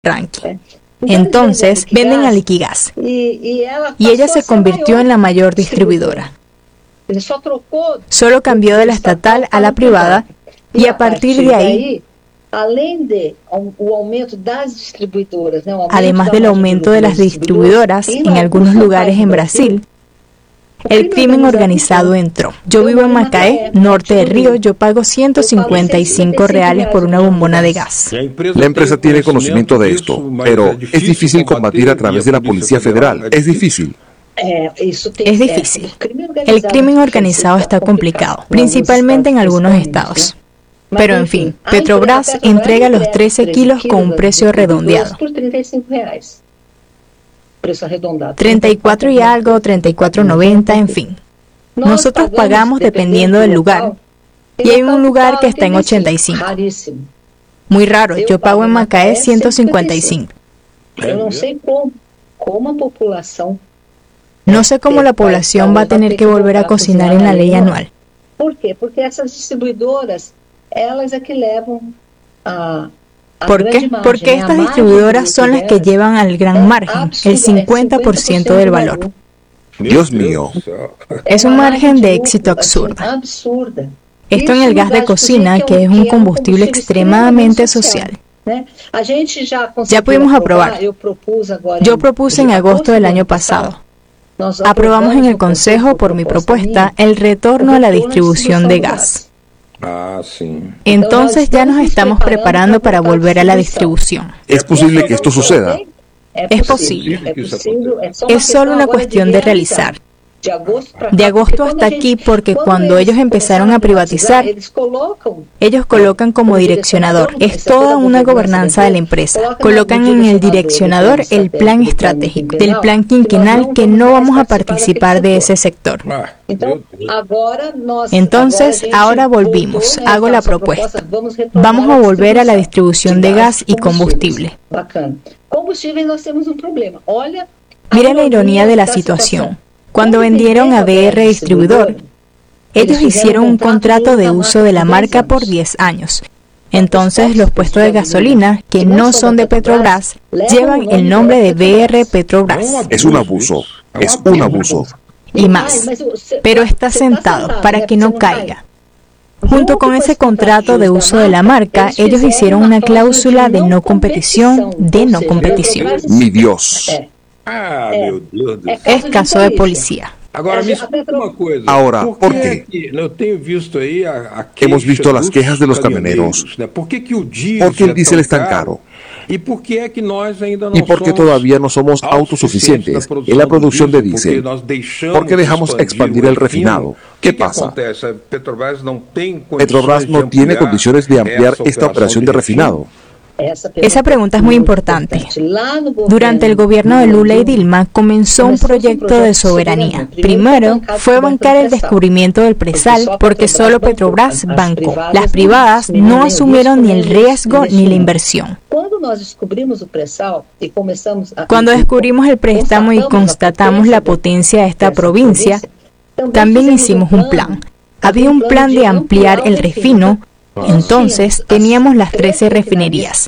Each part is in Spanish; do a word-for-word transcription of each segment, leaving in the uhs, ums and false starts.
ranking. Entonces venden a Liquigas y ella se convirtió en la mayor distribuidora. Solo cambió de la estatal a la privada y a partir de ahí, además del aumento de las distribuidoras en algunos lugares en Brasil, el crimen organizado entró. Yo vivo en Macaé, norte del río. Yo pago ciento cincuenta y cinco reales por una bombona de gas. La empresa tiene conocimiento de esto, pero es difícil combatir a través de la Policía Federal. Es difícil. Es difícil. El crimen organizado está complicado, principalmente en algunos estados. Pero en fin, Petrobras entrega los trece kilos con un precio redondeado. treinta y cuatro y algo, treinta y cuatro noventa, en fin. Nosotros pagamos dependiendo del lugar. Y hay un lugar que está en ochenta y cinco. Muy raro, yo pago en Macaé ciento cincuenta y cinco. No sé cómo la población va a tener que volver a cocinar en la ley anual. ¿Por qué? Porque esas distribuidoras, ellas es que llevan a... ¿Por qué? Porque estas distribuidoras son las que llevan al gran margen, el cincuenta por ciento del valor. Dios mío. Es un margen de éxito absurdo. Esto en el gas de cocina, que es un combustible extremadamente social. Ya pudimos aprobar. Yo propuse en agosto del año pasado. Aprobamos en el Consejo, por mi propuesta, el retorno a la distribución de gas. Ah, sí. Entonces ya nos estamos preparando para volver a la distribución. ¿Es posible que esto suceda? Es posible. Es solo una cuestión de realizar. De agosto hasta aquí, porque cuando ellos empezaron a privatizar, ellos colocan como direccionador. Es toda una gobernanza de la empresa. Colocan en el direccionador el plan estratégico, del plan quinquenal, que no vamos a participar de ese sector. Entonces, ahora volvimos. Hago la propuesta. Vamos a volver a la distribución de gas y combustible. Mira la ironía de la situación. Cuando vendieron a B R Distribuidor, ellos hicieron un contrato de uso de la marca por diez años. Entonces, los puestos de gasolina, que no son de Petrobras, llevan el nombre de B R Petrobras. Es un abuso. Es un abuso. Y más. Pero está sentado para que no caiga. Junto con ese contrato de uso de la marca, ellos hicieron una cláusula de no competición, de no competición. Mi Dios. Es caso de policía. Ahora, ¿por qué? Hemos visto las quejas de los camioneros. ¿Por qué el diésel es tan caro? ¿Y por qué todavía no somos autosuficientes en la producción de diésel? ¿Por qué dejamos expandir el refinado? ¿Qué pasa? Petrobras no tiene condiciones de ampliar esta operación de refinado. Esa pregunta es muy importante. Durante el gobierno de Lula y Dilma comenzó un proyecto de soberanía. Primero fue bancar el descubrimiento del presal, porque solo Petrobras bancó. Las privadas no asumieron ni el riesgo ni la inversión. Cuando descubrimos el préstamo y constatamos la potencia de esta provincia, también hicimos un plan. Había un plan de ampliar el refino. Entonces teníamos las trece refinerías,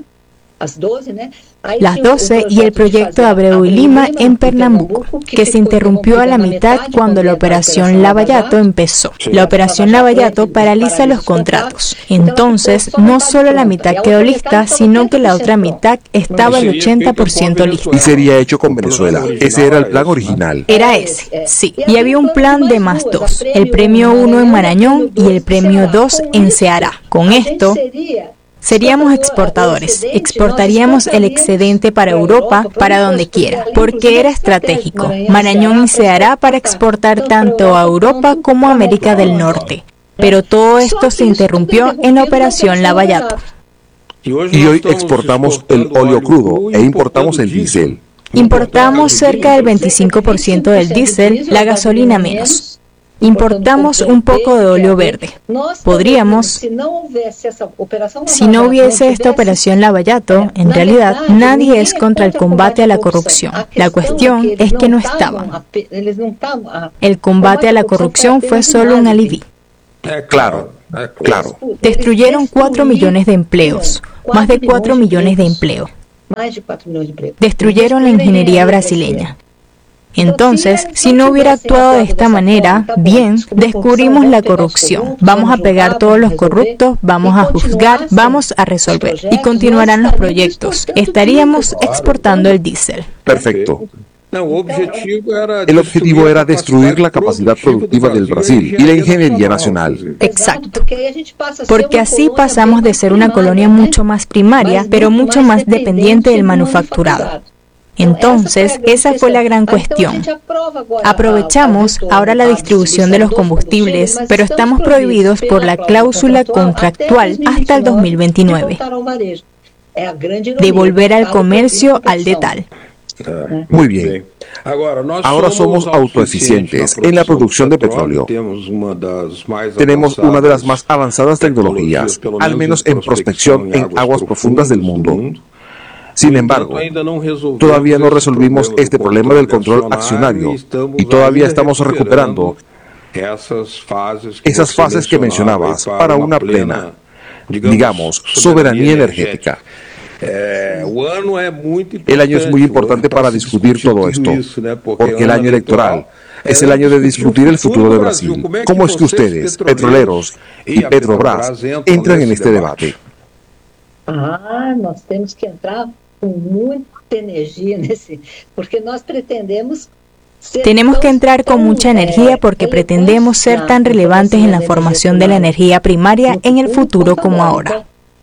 las doce y el proyecto de Abreu y Lima en Pernambuco, que se interrumpió a la mitad cuando la operación Lavallato empezó. La operación Lavallato paraliza los contratos. Entonces, no solo la mitad quedó lista, sino que la otra mitad estaba al ochenta por ciento lista. Y sería hecho con Venezuela. Ese era el plan original. Era ese, sí. Y había un plan de más dos. El premio uno en Marañón y el premio dos en Ceará. Con esto, seríamos exportadores, exportaríamos el excedente para Europa, para donde quiera, porque era estratégico. Marañón y Ceará para exportar tanto a Europa como a América del Norte. Pero todo esto se interrumpió en la operación Lavallato. Y hoy exportamos el óleo crudo e importamos el diésel. Importamos cerca del veinticinco por ciento del diésel, la gasolina menos. Importamos un poco de óleo verde. Podríamos, si no hubiese esta operación Lavallato, en realidad nadie es contra el combate a la corrupción. La cuestión es que no estaban. El combate a la corrupción fue solo un alibi. Claro, claro. Destruyeron cuatro millones de empleos, más de cuatro millones de empleos. Destruyeron la ingeniería brasileña. Entonces, si no hubiera actuado de esta manera, bien, descubrimos la corrupción. Vamos a pegar todos los corruptos, vamos a juzgar, vamos a resolver. Y continuarán los proyectos. Estaríamos exportando el diésel. Perfecto. El objetivo era destruir la capacidad productiva del Brasil y la ingeniería nacional. Exacto. Porque así pasamos de ser una colonia mucho más primaria, pero mucho más dependiente del manufacturado. Entonces, esa fue la gran cuestión. Aprovechamos ahora la distribución de los combustibles, pero estamos prohibidos por la cláusula contractual hasta el dos mil veintinueve. Devolver al comercio al detal. Muy bien. Ahora somos autoeficientes en la producción de petróleo. Tenemos una de las más avanzadas tecnologías, al menos en prospección en aguas profundas del mundo. Sin embargo, todavía no resolvimos este problema del control accionario y todavía estamos recuperando esas fases que mencionabas para una plena, digamos, soberanía energética. El año es muy importante para discutir todo esto, porque el año electoral es el año de discutir el futuro de Brasil. ¿Cómo es que ustedes, petroleros y Petrobras, entran en este debate? Ah, nós temos que entrar con mucha energía en ese, porque nós pretendemos Tenemos que entrar con mucha energía porque pretendemos ser tan relevantes en la formación de la energía primaria en el futuro como ahora.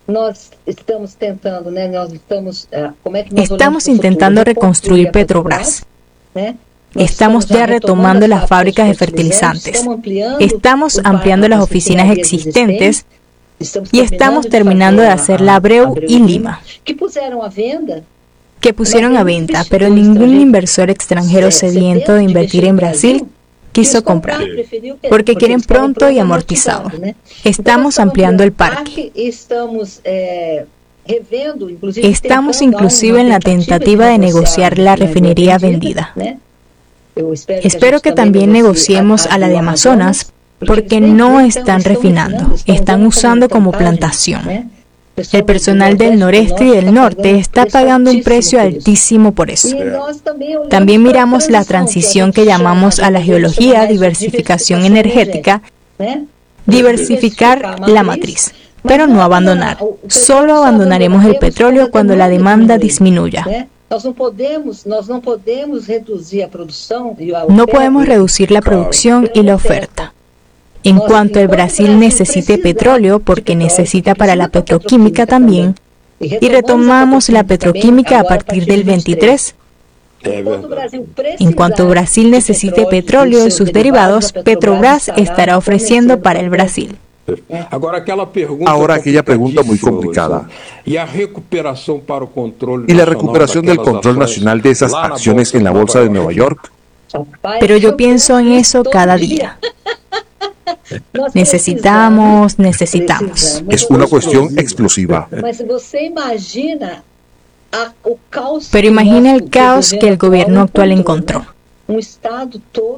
Estamos intentando reconstruir Petrobras. Estamos ya retomando las fábricas de fertilizantes. Estamos ampliando las oficinas existentes y estamos terminando de hacer la Abreu y Lima, que pusieron a venta, pero ningún inversor extranjero sediento de invertir en Brasil quiso comprar, porque quieren pronto y amortizado. Estamos ampliando el parque. Estamos inclusive en la tentativa de negociar la refinería vendida. Espero que también negociemos a la de Amazonas, porque no están refinando, están usando como plantación. El personal del noreste y del norte está pagando un precio altísimo por eso. También miramos la transición que llamamos a la geología, diversificación energética, diversificar la matriz, pero no abandonar. Solo abandonaremos el petróleo cuando la demanda disminuya. No podemos reducir la producción y la oferta. En cuanto el Brasil necesite petróleo, porque necesita para la petroquímica también, y retomamos la petroquímica a partir del veintitrés, en cuanto Brasil necesite petróleo y sus derivados, Petrobras estará ofreciendo para el Brasil. Ahora aquella pregunta muy complicada. ¿Y la recuperación del control nacional de esas acciones en la Bolsa de Nueva York? Pero yo pienso en eso cada día. Necesitamos, necesitamos. Es una cuestión explosiva. Pero imagina el caos que el gobierno actual encontró. Un estado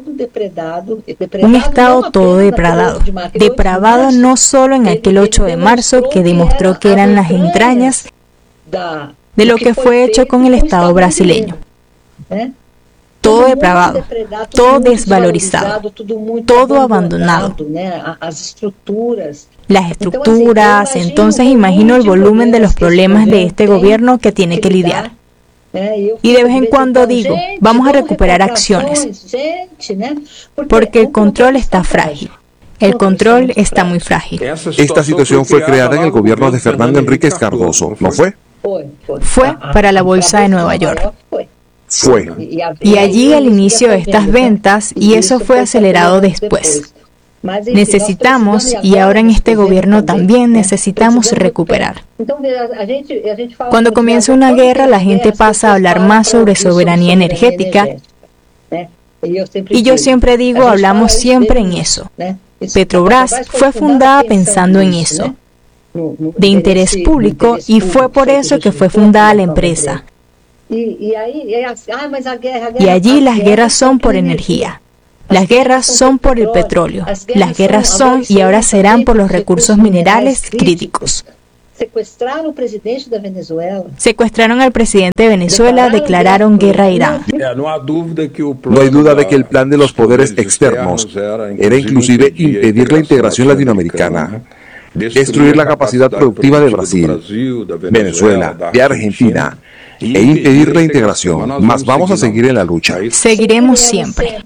todo depredado. Depravado no solo en aquel ocho de marzo que demostró que eran las entrañas de lo que fue hecho con el Estado brasileño. Todo depravado, todo desvalorizado, todo abandonado. Las estructuras, entonces imagino el volumen de los problemas de este gobierno que tiene que lidiar. Y de vez en cuando digo, vamos a recuperar acciones, porque el control está frágil. El control está muy frágil. Esta situación fue creada en el gobierno de Fernando Enríquez Cardoso, ¿no fue? Fue para la Bolsa de Nueva York. Fue. Y allí el inicio de estas ventas, y eso fue acelerado después. Necesitamos, y ahora en este gobierno también necesitamos recuperar. Cuando comienza una guerra, la gente pasa a hablar más sobre soberanía energética, y yo siempre digo, hablamos siempre en eso. Petrobras fue fundada pensando en eso, de interés público, y fue por eso que fue fundada la empresa. Y allí las guerras son por energía. Las guerras son por el petróleo. Las guerras son y ahora serán por los recursos minerales críticos. Secuestraron al presidente de Venezuela. Secuestraron al presidente de Venezuela, declararon guerra a Irán. No hay duda de que el plan de los poderes externos era inclusive impedir la integración latinoamericana, destruir la capacidad productiva de Brasil, Venezuela, de Argentina, e impedir la integración. Mas vamos a seguir en la lucha. Seguiremos siempre.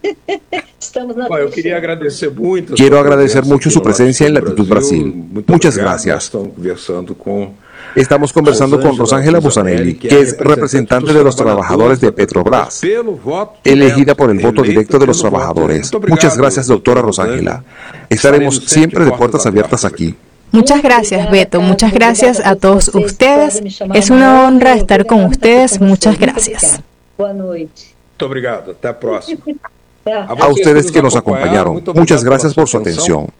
Quiero agradecer mucho su presencia en Latitud Brasil. Muchas gracias. Estamos conversando con Rosángela Bussanelli, que es representante de los trabajadores de Petrobras, elegida por el voto directo de los trabajadores. Muchas gracias, doctora Rosángela. Estaremos siempre de puertas abiertas aquí. Muchas gracias, Beto. Muchas gracias a todos ustedes. Es una honra estar con ustedes. Muchas gracias. A ustedes que nos acompañaron, muchas gracias por su atención.